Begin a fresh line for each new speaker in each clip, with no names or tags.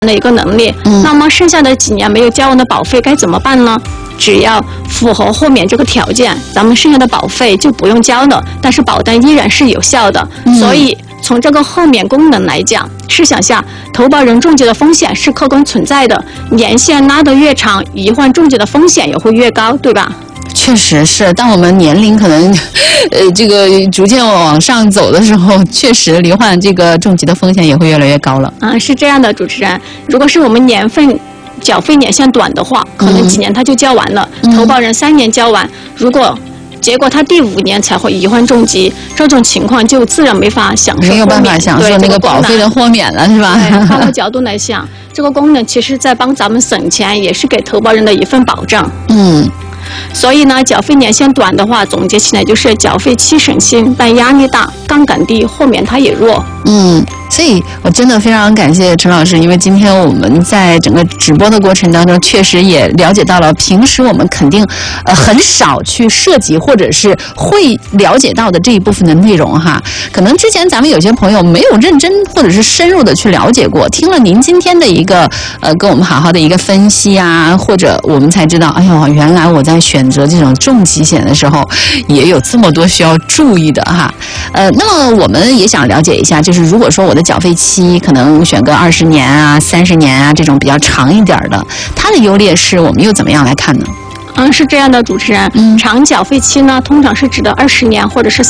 的一个能力。那么剩下的几年没有交完的保费该怎么办呢？只要符合后面这个条件，咱们剩下的保费就不用交了，但是保单依然是有效的。所以从这个后面功能来讲，试想下，投保人中疾的风险是客观存在的，年限拉得越长，罹患重疾的风险也会越高，对吧？
确实是，当我们年龄可能，这个逐渐往上走的时候，确实罹患这个重疾的风险也会越来越高了。
是这样的，主持人，如果是我们缴费年限短的话，可能几年他就交完了，投保人3年交完，结果他第5年才会罹患重疾，这种情况就自然没法享受，
没有办法享受那个保费的豁免了，是吧？
换个角度来想，这个功能其实在帮咱们省钱，也是给投保人的一份保障。所以呢，缴费年限短的话，总结起来就是缴费期省心，但压力大，杠杆低，豁免它也弱。
所以我真的非常感谢陈老师，因为今天我们在整个直播的过程当中，确实也了解到了平时我们肯定很少去涉及或者是会了解到的这一部分的内容哈。可能之前咱们有些朋友没有认真或者是深入的去了解过，听了您今天的一个跟我们好好的一个分析啊，或者我们才知道，哎呦，原来我在选择这种重疾险的时候也有这么多需要注意的哈。那么我们也想了解一下，就是如果说我的缴费期可能选个20年啊、30年啊这种比较长一点的，它的优劣势我们又怎么样来看呢？
是这样的，主持人，长缴费期呢，通常是指的20年或者是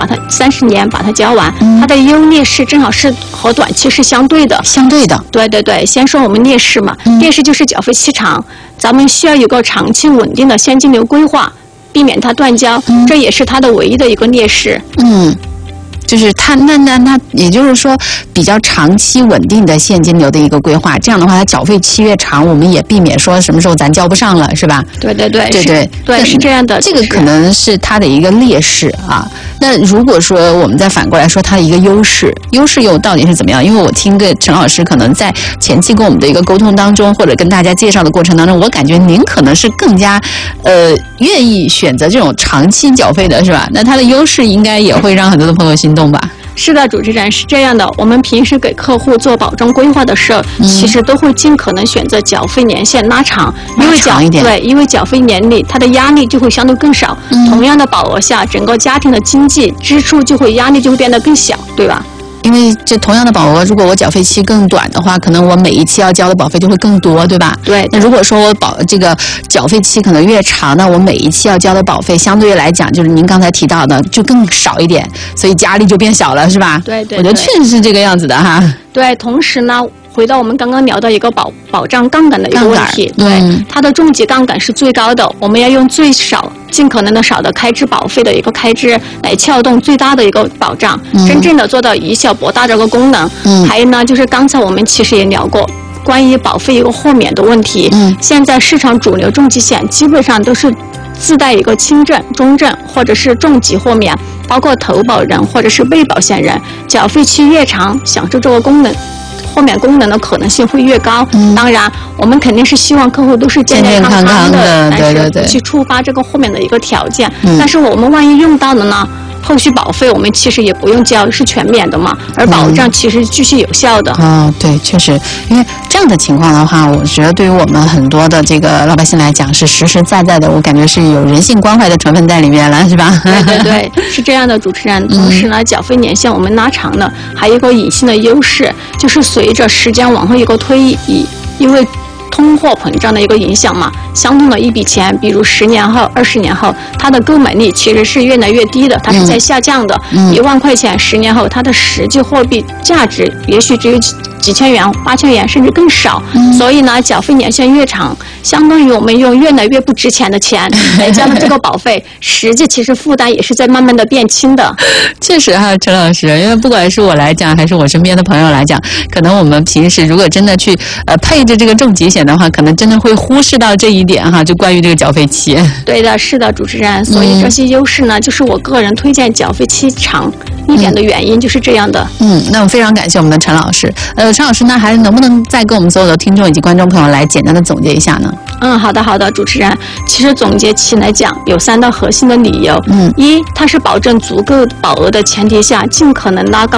30年把它交完，它的优劣势正好是和短期是相对的。对，先说我们劣势嘛，劣势就是缴费期长，咱们需要有个长期稳定的现金流规划，避免它断交，这也是它的唯一的一个劣势。
就是它也就是说比较长期稳定的现金流的一个规划，这样的话它缴费期越长，我们也避免说什么时候咱交不上了，是吧？
对，是这样的。
这个可能是它的一个劣势啊。那如果说我们再反过来说它的一个优势又到底是怎么样？因为我听个陈老师可能在前期跟我们的一个沟通当中，或者跟大家介绍的过程当中，我感觉您可能是更加愿意选择这种长期缴费的，是吧？那它的优势应该也会让很多的朋友心动吧？
是的，主持人，是这样的，我们平时给客户做保障规划的时候，其实都会尽可能选择缴费年限拉长，因为缴费年里它的压力就会相对更少，同样的保额下，整个家庭的经济支出压力就会变得更小，对吧？
因为这同样的保额，如果我缴费期更短的话，可能我每一期要交的保费就会更多，对吧？
对。
那如果说我这个缴费期可能越长，那我每一期要交的保费相对来讲，就是您刚才提到的就更少一点，所以压力就变小了，是吧？
对。
我觉得确实是这个样子的哈。
对，同时呢，回到我们刚刚聊到一个保障杠杆的一个问题，它的重疾杠杆是最高的，我们要用尽可能的少的开支保费的一个开支来撬动最大的一个保障，真正的做到以小博大这个功能。还有呢，就是刚才我们其实也聊过关于保费一个豁免的问题。现在市场主流重疾险基本上都是自带一个轻症、中症或者是重疾豁免，包括投保人或者是被保险人，缴费期越长，享受这个豁免功能的可能性会越高。当然我们肯定是希望客户都是健健康康的，但是不去触发这个豁免的一个条件。但是我们万一用到了呢，后续保费我们其实也不用交，是全免的嘛，而保障其实继续有效的。
对，确实，因为这样的情况的话，我觉得对于我们很多的这个老百姓来讲是实实在在的，我感觉是有人性关怀的成分在里面了，是吧？
对，是这样的，主持人。同时呢，缴费年限我们拉长了，还有一个隐性的优势，就是随着时间往后一个推移，因为通货膨胀的一个影响嘛，相同的一笔钱，比如10年后、20年后，它的购买力其实是越来越低的，它是在下降的。1万块钱10年后，它的实际货币价值也许只有几千元、8000元，甚至更少。所以呢，缴费年限越长，相当于我们用越来越不值钱的钱来交的这个保费，实际其实负担也是在慢慢的变轻的。
确实哈，陈老师，因为不管是我来讲，还是我身边的朋友来讲，可能我们平时如果真的去配置这个重疾险的话，可能真的会忽视到这一点哈，就关于这个缴费期。对
的，是的，主持人。所以这些优势呢，就是我个人推荐缴费期长一点的原因，就是这样的。
那我非常感谢我们的陈老师。陈老师，那还能不能再跟我们所有的听众以及观众朋友来简单的总结一下呢？
好的，主持人。其实总结起来讲，有3大核心的理由。一，它是保证足够保额的前提下，尽可能拉高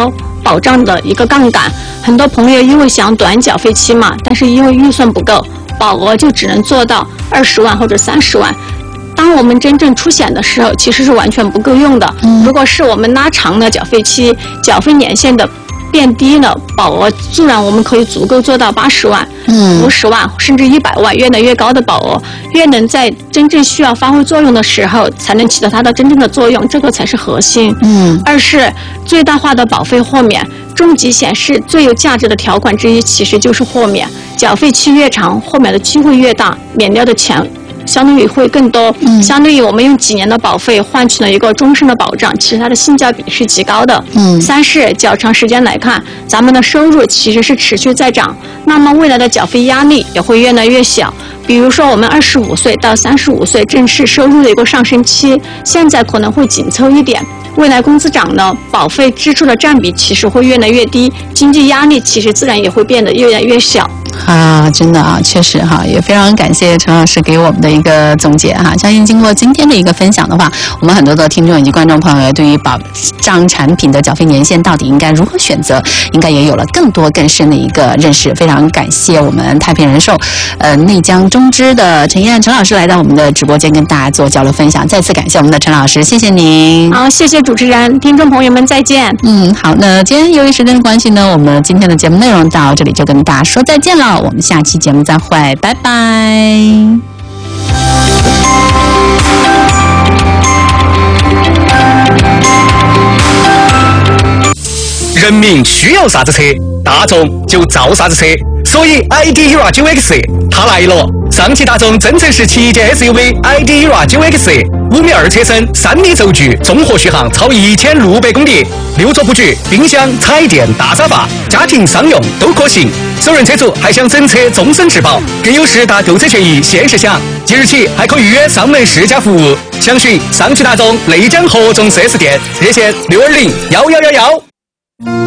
保障的一个杠杆。很多朋友因为想短缴费期嘛，但是因为预算不够，保额就只能做到20万或者30万。当我们真正出险的时候，其实是完全不够用的。如果是我们拉长了缴费期，缴费年限的变低了，保额自然我们可以足够做到80万、50万甚至100万，越来越高的保额，越能在真正需要发挥作用的时候才能起到它的真正的作用，这个才是核心。二是最大化的保费豁免。重疾险是最有价值的条款之一，其实就是豁免。缴费期越长，豁免的机会越大，免掉的钱相当于会更多，相当于我们用几年的保费换取了一个终身的保障，其实它的性价比是极高的。三是较长时间来看，咱们的收入其实是持续在涨，那么未来的缴费压力也会越来越小。比如说我们25岁到35岁正是收入的一个上升期，现在可能会紧凑一点，未来工资涨了，保费支出的占比其实会越来越低，经济压力其实自然也会变得越来越小。
真的确实也非常感谢陈老师给我们的一个总结相信经过今天的一个分享的话，我们很多的听众以及观众朋友对于保障产品的缴费年限到底应该如何选择，应该也有了更多更深的一个认识。非常感谢我们太平人寿内江中支的陈燕陈老师来到我们的直播间跟大家做交流分享，再次感谢我们的陈老师，谢谢您。
好，谢谢主持人，听众朋友们再见。
好，那今天由于时间的关系呢，我们今天的节目内容到这里就跟大家说再见了，我们下期节目再会，拜拜。
人民需要啥子车，大众就造啥子车，所以 ID.ERA 9X 它来了。上汽大众增程式旗舰 SUV ID.ERA 9X， 5米2车身，3米轴距，综合续航超1600公里，6座布局，冰箱、彩电、大沙发，家庭商用都可行。首任车主还享整车终身质保，更有10大购车权益限时享。即日起还可预约上门试驾服务，详询上汽大众内江合众4S店，热线6201111。